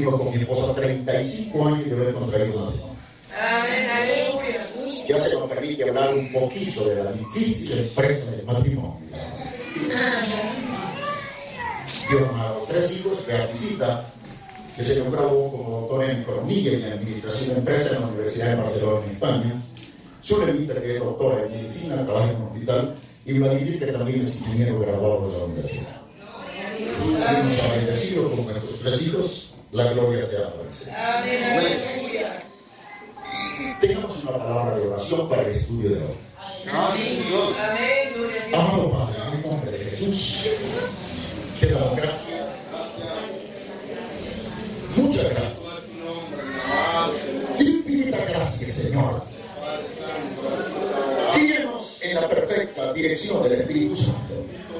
cumplimos con mi esposa 35 años de haber contraído matrimonio. Amén, aleluya. Ya se nos permite hablar un poquito de la difícil empresa del matrimonio. Yo he dado 3 hijos, Beatricita, que se graduó como doctora en Economía y en Administración de Empresas en la Universidad de Barcelona, en España. Solemita, que es doctora en Medicina, trabaja en un hospital, y Vladimir, que también es ingeniero graduado de la universidad. Hemos agradecido con nuestros 3 hijos, la gloria sea para el Señor. Amén. Tengamos una palabra de oración para el estudio de hoy. Amén. Amado Padre, en el nombre de Jesús, te damos gracias. Muchas gracias. Infinita gracias, Señor. Guíanos en la perfecta dirección del Espíritu Santo.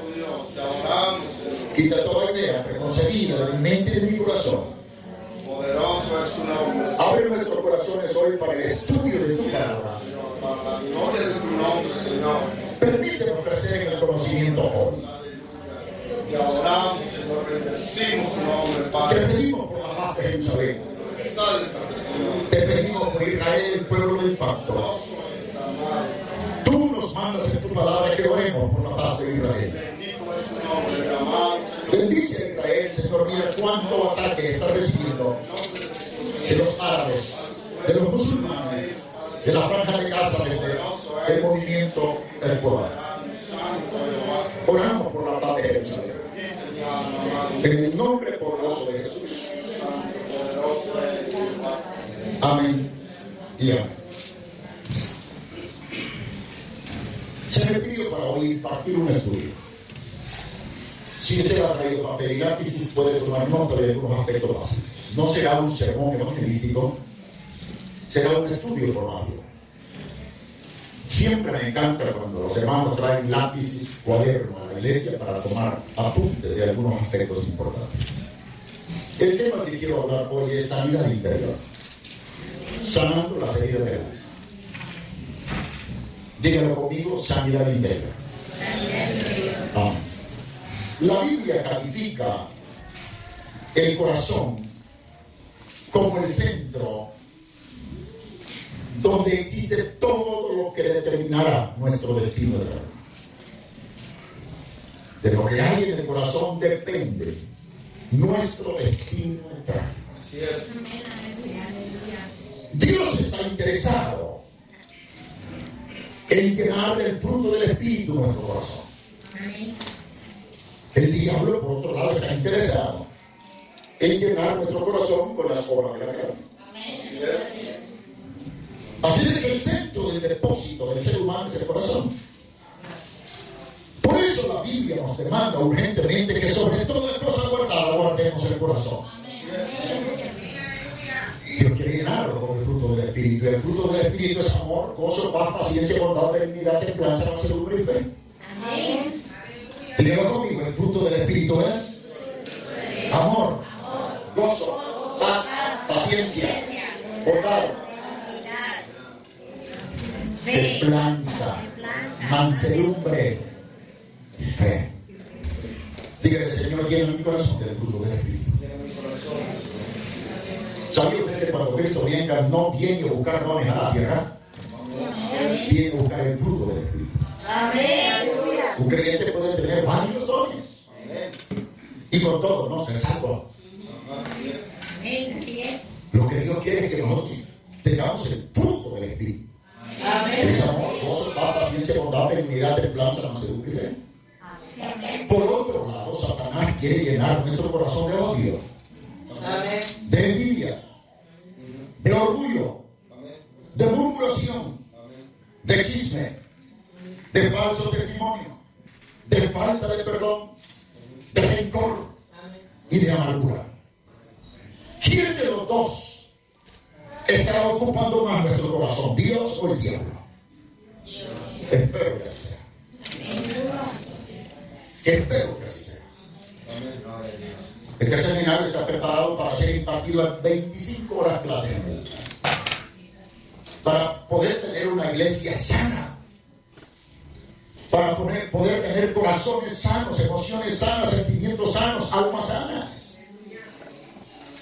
Quita toda idea preconcebida de mi mente y de mi corazón. Poderoso es tu nombre. Abre nuestros corazones hoy para el estudio de tu palabra. Para la gloria de tu nombre, Señor. Permítenos crecer en el conocimiento hoy. Te adoramos, Señor. Bendecimos tu nombre, Te Padre. pedimos por la paz de Jerusalén. Exáltate, Señor. Te pedimos por Israel, el pueblo del pacto. Poderoso es, amado. Tú nos mandas en tu palabra que oremos por la paz de Israel. Bendito es tu nombre, amado Señor. Bendice a Israel, Señor. Mira cuánto ataque está recibiendo de los árabes, de los musulmanes, de la franja de Gaza, desde el movimiento del Corán. Oramos por la paz de Jerusalén. En el nombre poderoso de Jesús. Amén y amén. Se me pidió para hoy partir un estudio. Si usted ha traído papel y lápiz, puede tomar nota de algunos aspectos básicos. No será un sermón evangelístico, será un estudio formativo. Siempre me encanta cuando los hermanos traen lápices, cuadernos a la iglesia para tomar apuntes de algunos aspectos importantes. El tema que quiero hablar hoy es sanidad interior, sanando las heridas del alma. Díganlo conmigo, sanidad interior. Amén. La Biblia califica el corazón como el centro donde existe todo lo que determinará nuestro destino eterno. De lo que hay en el corazón depende nuestro destino eterno. Así es. Dios está interesado en llenar el fruto del Espíritu en nuestro corazón. El diablo, por otro lado, está interesado en llenar nuestro corazón con las obras de la carne. Así es que el centro del depósito del ser humano es el corazón. Por eso la Biblia nos demanda urgentemente que sobre toda cosa guardada guardemos el corazón. Dios quiere llenarlo con el fruto del Espíritu. El fruto del Espíritu es amor, gozo, paz, paciencia, bondad, benignidad, templanza, mansedumbre y fe. Amén. Dígalo conmigo, el fruto del Espíritu es amor, gozo, paz, paciencia, bondad, templanza, mansedumbre, fe. Dígale, Señor, llena mi corazón del fruto del Espíritu. ¿Sabía usted que cuando Cristo venga no viene a buscar dones a la tierra? Viene a buscar el fruto del Espíritu. Amén. Un creyente puede tener varios dones. Y con todo no ser salvo. Lo que Dios quiere es que nosotros tengamos el fruto del Espíritu. Amén. Es amor, gozo, paz, paciencia, bondad, benignidad, templanza, mansedumbre y fe. Por otro lado, Satanás quiere llenar nuestro corazón de odio, Amén. de envidia, de orgullo, de murmuración, de chisme, de falso testimonio, de falta de perdón, de rencor y de amargura. ¿Quién de los dos estará ocupando más nuestro corazón, Dios o el diablo? Espero que así sea. Espero que así sea. Este seminario está preparado para ser impartido en 25 horas clases en el día, para poder tener una iglesia sana, para poder tener corazones sanos, emociones sanas, sentimientos sanos, alma sana.